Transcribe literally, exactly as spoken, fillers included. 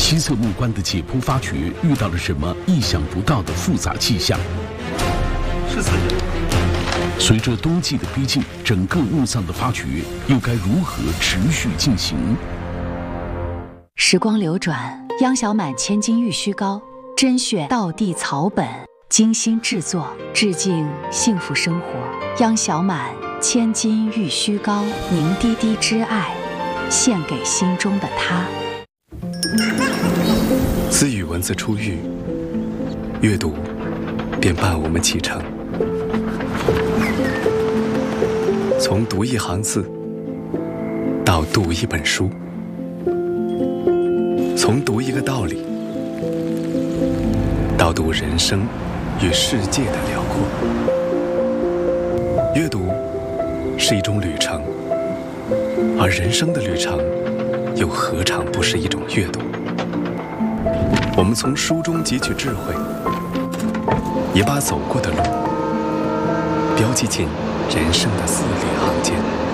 西侧木棺的解剖发掘遇到了什么意想不到的复杂迹象？ 是死人。 随着冬季的逼近，整个墓葬的发掘又该如何持续进行？ 时光流转，央小满千金玉虚膏甄选道地草本，精心制作，致敬幸福生活。央小满千金玉虚膏，凝滴滴之爱，献给心中的他。 自与文字初遇，阅读便伴我们启程。从读一行字到读一本书，从读一个道理到读人生与世界的辽阔。阅读是一种旅程，而人生的旅程又何尝不是一种阅读？我们从书中汲取智慧，也把走过的路标记进人生的字里行间。